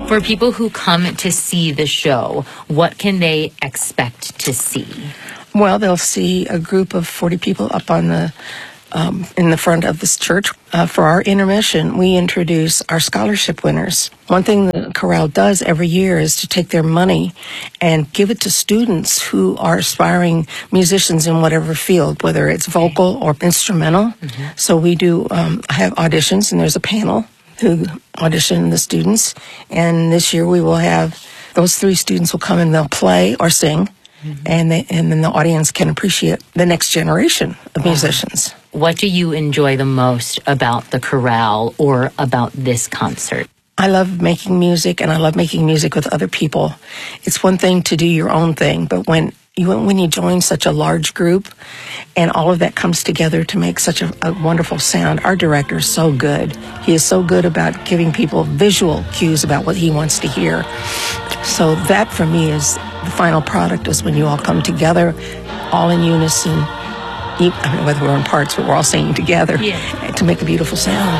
For people who come to see the show, what can they expect to see? Well, they'll see a group of 40 people up on the in the front of this church. For our intermission, we introduce our scholarship winners. One thing the chorale does every year is to take their money and give it to students who are aspiring musicians in whatever field, whether it's vocal or instrumental. So we do have auditions, and there's a panel who audition the students. And this year we will have those 3 students will come and they'll play or sing. And then the audience can appreciate the next generation of musicians. What do you enjoy the most about the chorale or about this concert? I love making music, and I love making music with other people. It's one thing to do your own thing, but when you join such a large group and all of that comes together to make such a wonderful sound, our director is so good. He is so good about giving people visual cues about what he wants to hear. So that, for me, is the final product, is when you all come together, all in unison, whether we're in parts, but we're all singing together to make a beautiful sound.